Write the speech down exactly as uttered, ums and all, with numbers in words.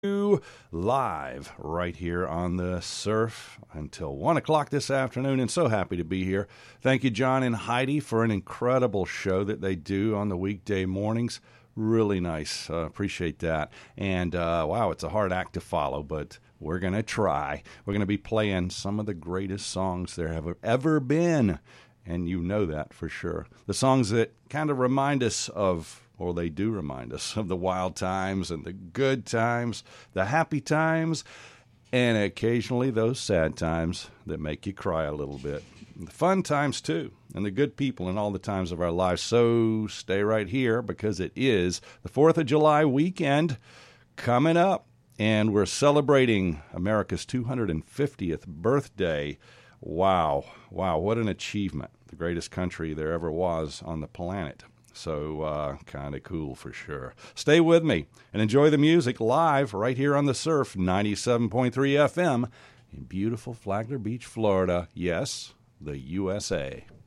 live right here on the Surf until one o'clock this afternoon, and so happy to be here. Thank you, John and Heidi, for an incredible show that they do on the weekday mornings. Really nice. Uh, appreciate that. And, uh, wow, it's a hard act to follow, but we're going to try. We're going to be playing some of the greatest songs there have ever been, and you know that for sure. The songs that kind of remind us of, or they do remind us of the wild times and the good times, the happy times, and occasionally those sad times that make you cry a little bit. The fun times, too, and the good people in all the times of our lives. So stay right here because it is the fourth of July weekend coming up, and we're celebrating America's two hundred fiftieth birthday. Wow, wow, what an achievement. The greatest country there ever was on the planet. So uh, kind of cool for sure. Stay with me and enjoy the music live right here on the Surf ninety-seven point three F M in beautiful Flagler Beach, Florida. Yes, the U S A.